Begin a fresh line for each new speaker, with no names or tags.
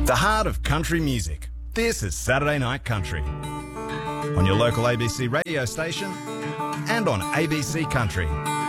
The heart of country music. This is Saturday Night Country. On your local ABC radio station and on ABC Country.